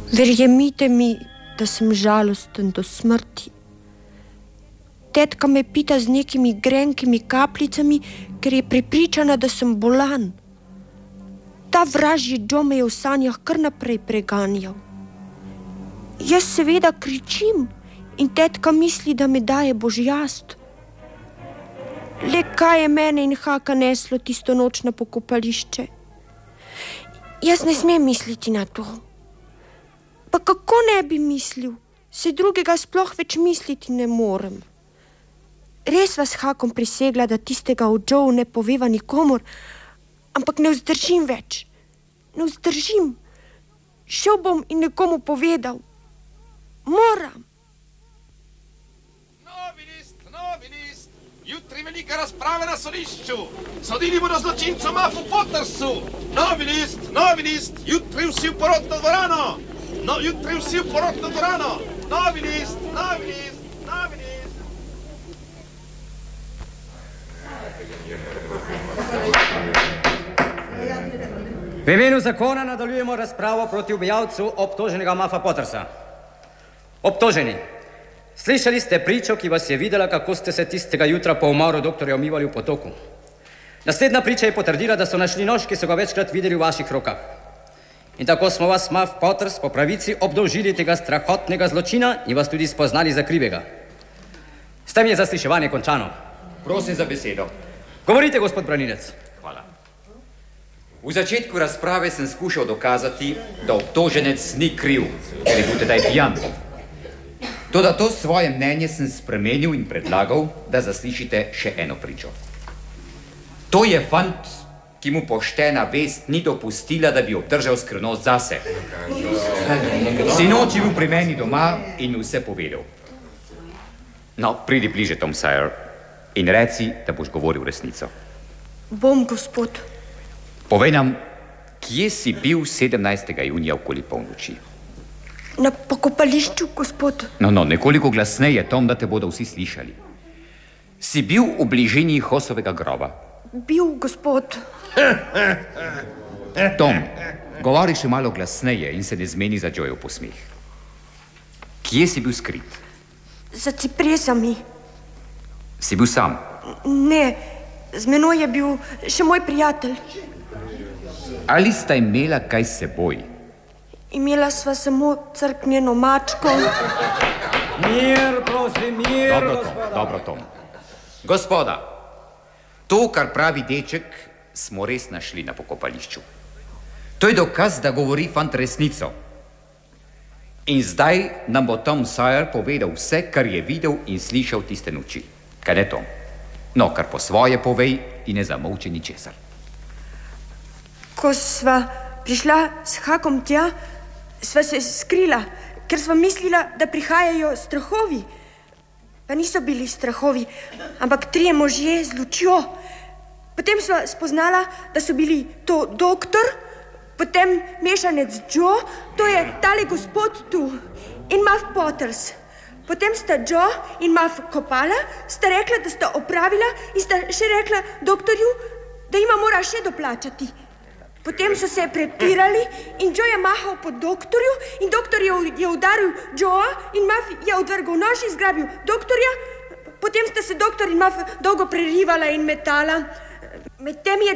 Verjemite mi, da sem žalosten do smrti. Tetka me pita z nekimi grenkimi kapljicami, ker je prepričana, da sem bolan. Ta vražji Joe me je v sanjah kar naprej preganjal. Jaz seveda kričim in tetka misli, da me daje božjast. Le kaj je mene in Haka neslo tisto noč na pokopališče? Jaz ne smem misliti na to. Pa kako ne bi mislil? Se drugega sploh več misliti ne morem. Res vas Hakom prisegla, da tistega o Joe ne poveva nikomur, ampak ne vzdržim več. Ne vzdržim. Šel bom in nekomu povedal. Moram. Novi list. Jutri velika razprava na sodišču. Sodili bodo zločincu Muffu Pottersu. Novi list. Jutri vsi v porodno dvorano. Novi list. V imenu zakona nadaljujemo razpravo proti ubijalcu obtoženega Muffa Pottersa. Obtoženi, slišali ste pričo, ki vas je videla, kako ste se tistega jutra po umoru doktorja umivali v potoku. Naslednja priča je potrdila, da so našli nož, ki so ga večkrat videli v vaših rokah. In tako smo vas, Muff Potters, po pravici obdolžili tega strahotnega zločina in vas tudi spoznali za krivega. S tem je zasliševanje končano. Prosim za besedo. Govorite, gospod branilec. Hvala. V začetku razprave sem skušal dokazati, da obtoženec ni kriv, ker je bil tedaj pijan. Toda to svoje mnenje sem spremenil in predlagal, da zaslišite še eno pričo. To je fant, ki mu poštena vest ni dopustila, da bi obdržal skrivnost zase. Sinoči bil pri meni doma in vse povedal. No, pridi bliže, Tom Sawyer, in reci, da boš govoril resnico. Bom, gospod. Povej nam, kje si bil 17. junija okoli polnoči? Na pokopališču, gospod. No, nekoliko glasneje, Tom, da te bodo vsi slišali. Si bil v bližini Hosovega groba? Bil, gospod. Tom, govori še malo glasneje in se ne zmeni za Joejev posmeh. Kje si bil skrit? Za cipresami. Si bil sam? Ne, z menoj je bil še moj prijatelj. Ali sta imela kaj s seboj? Imela sva samo crknjeno mačko. Mir, prosim, mir. Dobro, Tom. Gospoda, to, kar pravi deček, smo res našli na pokopališču. To je dokaz, da govori fant resnico. In zdaj nam bo Tom Sawyer povedal vse, kar je videl in slišal tiste noči. Kaj ne, Tom? No, kar po svoje povej in ne zamolči ničesar. Ko sva prišla s Hakom tja, sva se skrila, ker sva mislila, da prihajajo strahovi. Pa niso bili strahovi, ampak 3 možje z lučjo. Potem sva spoznala, da so bili to doktor, potem mešanec Joe, to je tale gospod tu, in Muff Potters. Potem sta Joe in Muff kopala, sta rekla, da sta opravila in sta še rekla doktorju, da jima mora še doplačati. Potem so se prepirali in Joe je mahal po doktorju in doktor je udaril Joea in Muff je odvrgal nož in zgrabil doktorja. Potem sta se doktor in Muff dolgo prerivala in metala. Medtem je